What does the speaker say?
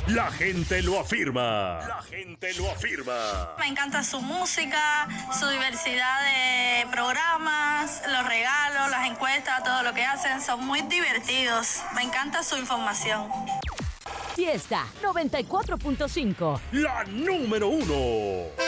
La gente lo afirma. La gente lo afirma. Me encanta su música, su diversidad de programas, los regalos, las encuestas, todo lo que hacen. Son muy divertidos. Me encanta su información. Fiesta 94.5. La número 1.